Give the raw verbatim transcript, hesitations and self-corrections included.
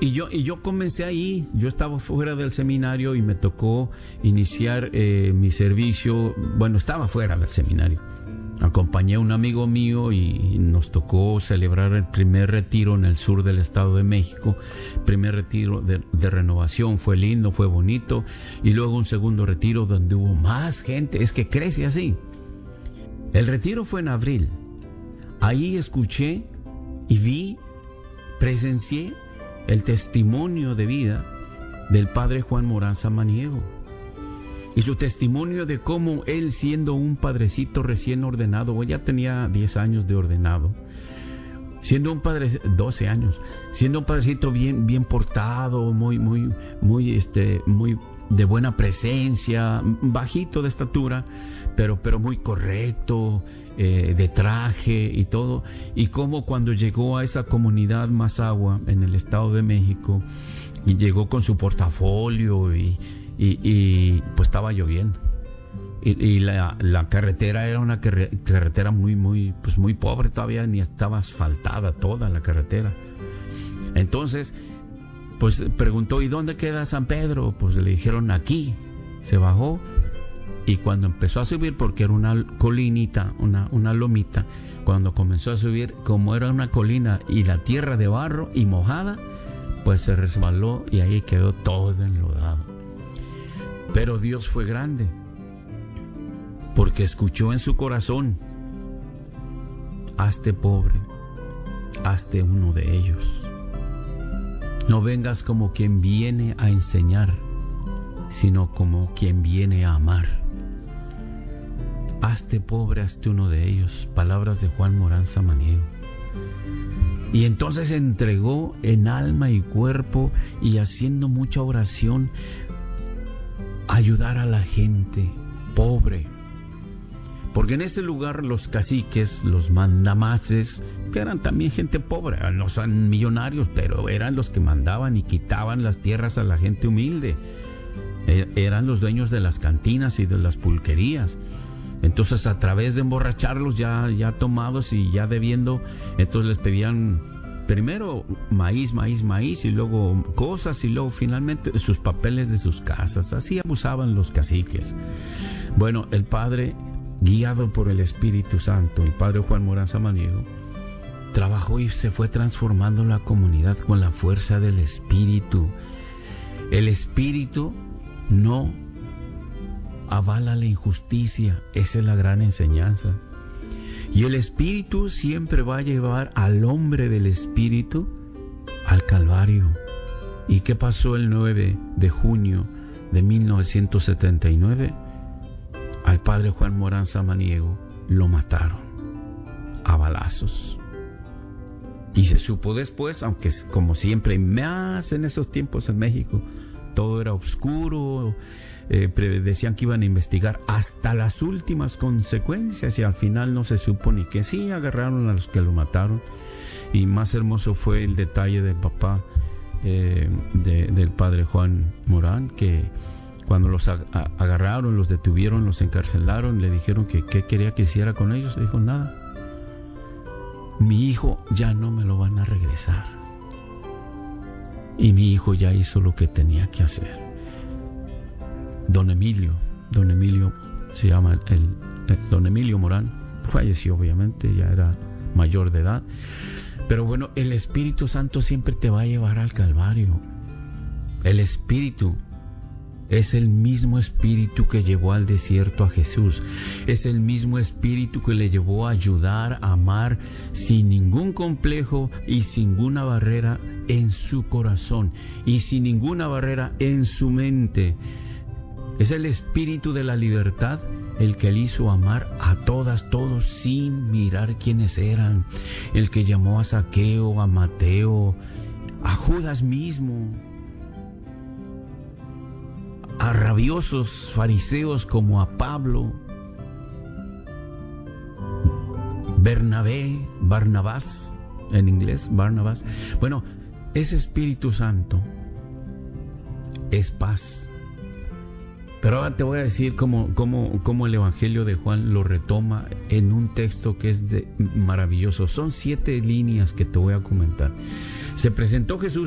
y yo, y yo comencé ahí. Yo estaba fuera del seminario y me tocó iniciar eh, mi servicio. Bueno, estaba fuera del seminario. Acompañé a un amigo mío y nos tocó celebrar el primer retiro en el sur del Estado de México. Primer retiro de, de renovación, fue lindo, fue bonito. Y luego un segundo retiro donde hubo más gente. Es que crece así. El retiro fue en abril. Ahí escuché y vi, presencié el testimonio de vida del padre Juan Morán Samaniego. Y su testimonio de cómo él, siendo un padrecito recién ordenado, ya tenía diez años de ordenado, siendo un padre, doce años, siendo un padrecito bien, bien portado, muy, muy, muy, este, muy de buena presencia, bajito de estatura, pero, pero muy correcto, eh, de traje y todo. Y cómo cuando llegó a esa comunidad Mazahua en el Estado de México, y llegó con su portafolio y Y, y pues estaba lloviendo y, y la, la carretera era una carre, carretera muy muy pues muy pobre, todavía ni estaba asfaltada toda la carretera. Entonces pues preguntó: ¿y dónde queda San Pedro? Pues le dijeron: aquí. Se bajó y cuando empezó a subir, porque era una colinita, una, una lomita, cuando comenzó a subir, como era una colina y la tierra de barro y mojada, pues se resbaló y ahí quedó todo enlodado. Pero Dios fue grande, porque escuchó en su corazón: hazte pobre, hazte uno de ellos. No vengas como quien viene a enseñar, sino como quien viene a amar. Hazte pobre, hazte uno de ellos. Palabras de Juan Morán Samaniego. Y entonces se entregó en alma y cuerpo, y haciendo mucha oración, ayudar a la gente pobre. Porque en ese lugar los caciques, los mandamases, que eran también gente pobre, no son millonarios, pero eran los que mandaban y quitaban las tierras a la gente humilde. Eran los dueños de las cantinas y de las pulquerías. Entonces, a través de emborracharlos ya, ya tomados y ya debiendo, entonces les pedían primero maíz, maíz, maíz, y luego cosas, y luego finalmente sus papeles de sus casas. Así abusaban los caciques. Bueno, el padre, guiado por el Espíritu Santo, el padre Juan Morán Samaniego, trabajó y se fue transformando la comunidad con la fuerza del Espíritu. El Espíritu no avala la injusticia. Esa es la gran enseñanza. Y el Espíritu siempre va a llevar al hombre del Espíritu al Calvario. ¿Y qué pasó el nueve de junio de mil novecientos setenta y nueve? Al padre Juan Morán Samaniego lo mataron a balazos. Y se supo después, aunque como siempre, más en esos tiempos en México, todo era oscuro. Eh, decían que iban a investigar hasta las últimas consecuencias, y al final no se supo ni que sí agarraron a los que lo mataron. Y más hermoso fue el detalle del papá eh, de, del padre Juan Morán, que cuando los ag- agarraron, los detuvieron, los encarcelaron, le dijeron que qué quería que hiciera con ellos. Le dijo: nada, mi hijo ya no me lo van a regresar, y mi hijo ya hizo lo que tenía que hacer. Don Emilio, Don Emilio se llama el, el Don Emilio Morán, falleció obviamente, ya era mayor de edad. Pero bueno, el Espíritu Santo siempre te va a llevar al Calvario. El Espíritu es el mismo Espíritu que llevó al desierto a Jesús. Es el mismo Espíritu que le llevó a ayudar, a amar sin ningún complejo y sin ninguna barrera en su corazón y sin ninguna barrera en su mente. Es el Espíritu de la libertad el que le hizo amar a todas, todos, sin mirar quiénes eran. El que llamó a Zaqueo, a Mateo, a Judas mismo, a rabiosos fariseos como a Pablo, Bernabé, Barnabás, en inglés, Barnabás. Bueno, ese Espíritu Santo es paz. Pero ahora te voy a decir cómo, cómo, cómo el Evangelio de Juan lo retoma en un texto que es de, maravilloso. Son siete líneas que te voy a comentar. Se presentó Jesús